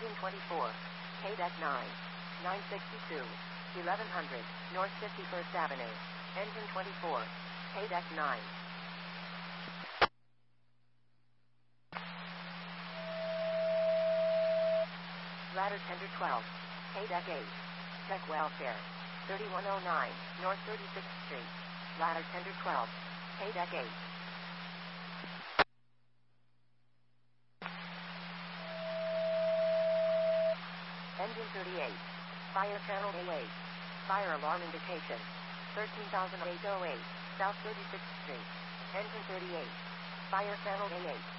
Engine 24. KDEC 9. 962. 1100. North 51st Avenue. Engine 24. KDEC 9. Ladder Tender 12. KDEC 8. Tech Welfare. 3109. North 36th Street. Ladder Tender 12. KDEC 8. Engine 38. Fire Channel A8. Fire alarm indication. 13,808. South 36th Street. Engine 38. Fire Channel A8.